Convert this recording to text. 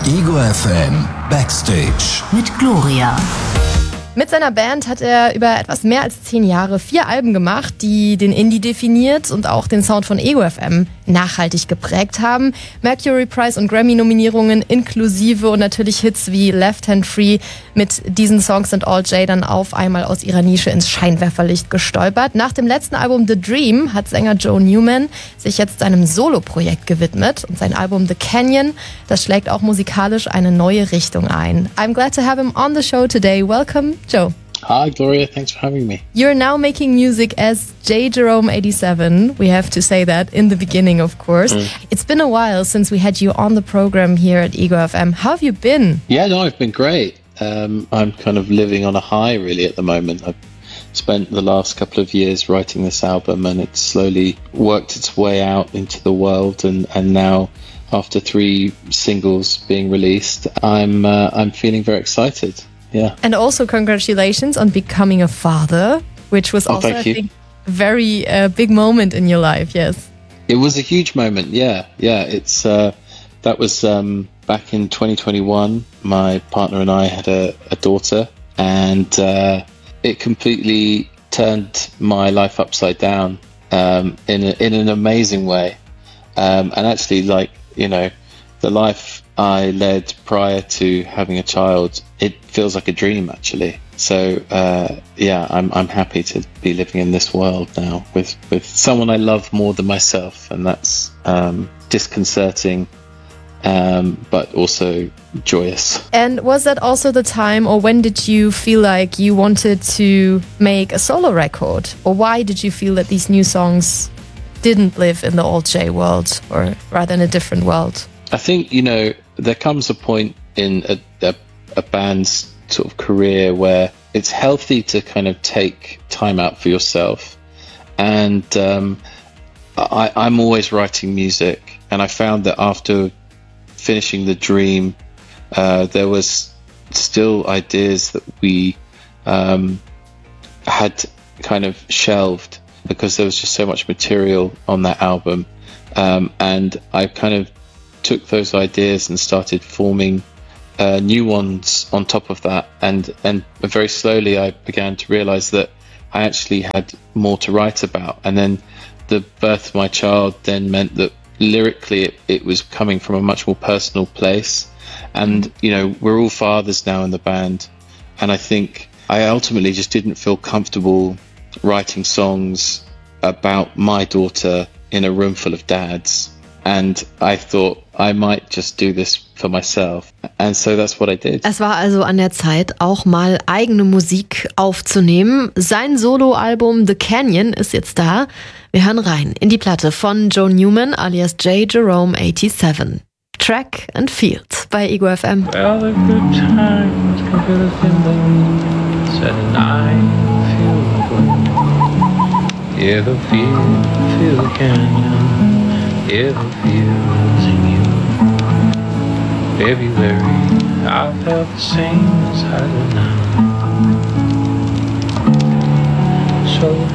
Ego FM Backstage mit Gloria. Mit seiner Band hat er über etwas mehr als 10 Jahre 4 Alben gemacht, die den Indie definiert und auch den Sound von Ego FM nachhaltig geprägt haben. Mercury Prize und Grammy-Nominierungen inklusive und natürlich Hits wie Left Hand Free. Mit diesen Songs sind All J dann auf einmal aus ihrer Nische ins Scheinwerferlicht gestolpert. Nach dem letzten Album The Dream hat Sänger Joe Newman sich jetzt seinem Solo-Projekt gewidmet und sein Album The Canyon, das schlägt auch musikalisch eine neue Richtung ein. I'm glad to have him on the show today. Welcome, Joe. Hi, Gloria. Thanks for having me. You're now making music as J. Jerome 87. We have to say that in the beginning, of course. It's been a while since we had you on the program here at Ego FM. How have you been? Yeah, no, I've been great. I'm kind of living on a high, really, at the moment. I've spent the last couple of years writing this album, and it's slowly worked its way out into the world. And now, after 3 singles being released, I'm feeling very excited. Yeah. And also congratulations on becoming a father, which was also, I think, a very big moment in your life. Yes. It was a huge moment. Yeah. It's that was back in 2021. My partner and I had a daughter, and it completely turned my life upside down in an amazing way. And actually, the life I led prior to having a child, it feels like a dream, actually. So I'm happy to be living in this world now with someone I love more than myself, and that's disconcerting, but also joyous. And was that also the time, or when did you feel like you wanted to make a solo record? Or why did you feel that these new songs didn't live in the All J world, or rather in a different world? I think, there comes a point in a band's sort of career where it's healthy to kind of take time out for yourself. And I'm always writing music, and I found that after finishing The Dream, there was still ideas that we had kind of shelved because there was just so much material on that album. And I kind of took those ideas and started forming new ones on top of that, and very slowly I began to realize that I actually had more to write about. And then the birth of my child then meant that lyrically it was coming from a much more personal place. And we're all fathers now in the band, and I think I ultimately just didn't feel comfortable writing songs about my daughter in a room full of dads. And I thought I might just do this for myself. And so that's what I did. Es war also an der Zeit, auch mal eigene Musik aufzunehmen. Sein Soloalbum The Canyon ist jetzt da. Wir hören rein in die Platte von Joe Newman alias J. Jerome 87. Track and Field bei Ego FM. Well, the good times come to the feelings, and I feel good. Yeah, the feel the canyon. Yeah, the feels in you. February, I felt the same as I do now. So